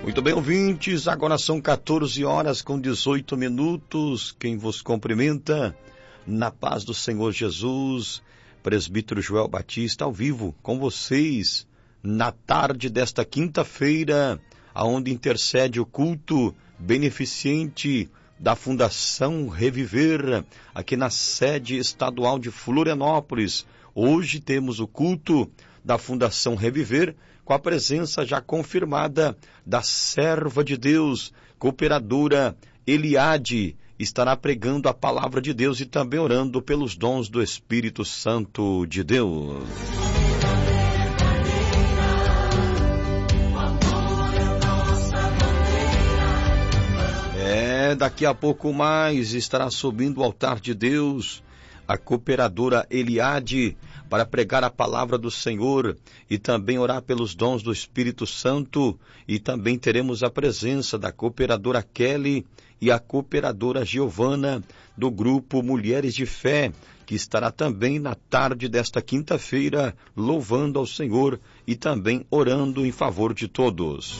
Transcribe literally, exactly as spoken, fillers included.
Muito bem, ouvintes, agora são quatorze horas com dezoito minutos. Quem vos cumprimenta, na paz do Senhor Jesus, presbítero Joel Batista, ao vivo com vocês, na tarde desta quinta-feira, aonde intercede o culto beneficente da Fundação Reviver, aqui na sede estadual de Florianópolis. Hoje temos o culto da Fundação Reviver, com a presença já confirmada da serva de Deus, cooperadora Eliade, estará pregando a palavra de Deus e também orando pelos dons do Espírito Santo de Deus. É, daqui a pouco mais estará subindo o altar de Deus a cooperadora Eliade, para pregar a palavra do Senhor e também orar pelos dons do Espírito Santo, e também teremos a presença da cooperadora Kelly e a cooperadora Giovana do grupo Mulheres de Fé, que estará também na tarde desta quinta-feira louvando ao Senhor e também orando em favor de todos.